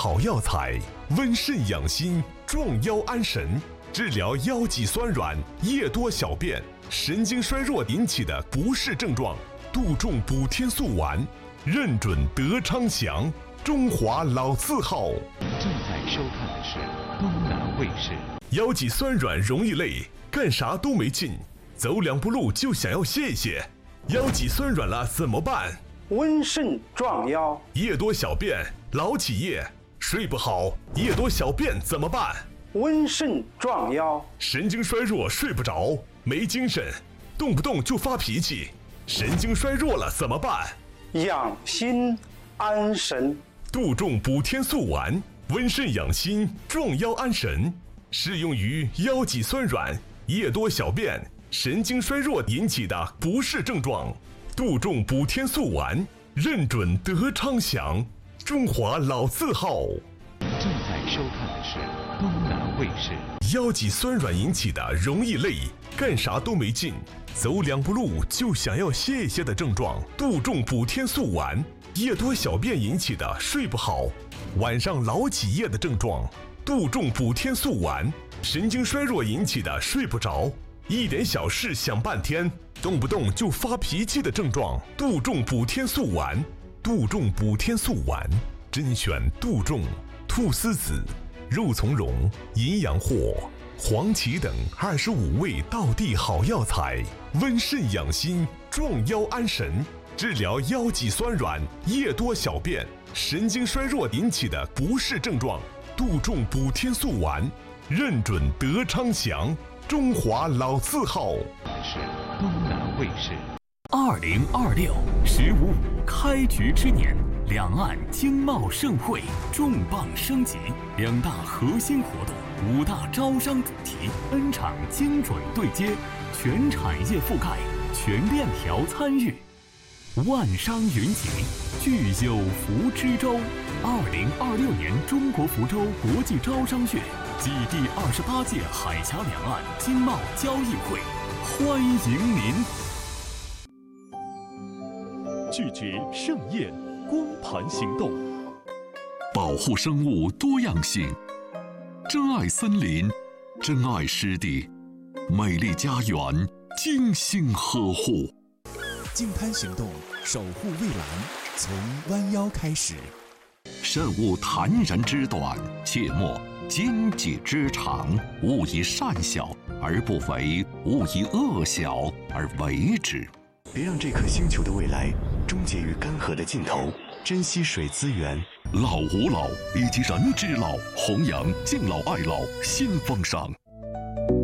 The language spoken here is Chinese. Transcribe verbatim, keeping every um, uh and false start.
好药材，温肾养心，壮腰安神，治疗腰脊酸软、夜多小便、神经衰弱引起的不适症状。杜仲补天素丸，认准德昌祥，中华老字号。 正在收看的是东南卫视。 腰脊酸软容易累，干啥都没劲，走两步路就想要歇一歇。腰脊酸软了怎么办？ 温肾壮腰。 夜多小便，老起夜，睡不好，夜多小便怎么办？ 温肾壮腰。 神经衰弱，睡不着，没精神，动不动就发脾气。神经衰弱了怎么办？ 养心安神。 杜仲补天素丸，温肾养心，壮腰安神，适用于腰脊酸软、夜多小便、神经衰弱引起的不适症状。杜仲补天素丸，认准德昌祥，中华老字号。 正在收看的是东南卫视。 腰脊酸软引起的容易累，干啥都没劲，走两步路就想要歇一歇的症状。杜仲补天素丸，夜多小便引起的睡不好，晚上老起夜的症状。杜仲补天素丸，神经衰弱引起的睡不着，一点小事想半天，动不动就发脾气的症状。杜仲补天素丸，杜仲补天素丸，甄选杜仲、菟丝子、肉苁蓉、淫羊藿、黄芪等二十五味道地好药材，温肾养心，壮腰安神，治疗腰脊酸软、夜多小便、神经衰弱引起的不适症状。杜仲补天素丸，认准德昌祥，中华老字号。 是东南卫视。 二零二六十五五开局之年，两岸经贸盛会重磅升级，两大核心活动，五大招商主题，N场精准对接，全产业覆盖，全链条参与。万商云集，聚有福之州。二零二六年中国福州国际招商月暨第二十八届海峡两岸经贸交易会，欢迎您！ 拒绝盛宴，光盘行动， 保护生物多样性，珍爱森林，珍爱湿地，美丽家园，精心呵护。 净滩行动，守护蔚蓝，从弯腰开始。 慎勿谈人之短，切莫奸己之长。勿以善小而不为，勿以恶小而为之。 别让这颗星球的未来终结于干涸的尽头，珍惜水资源。 老吾老以及人之老，弘扬敬老爱老新风尚。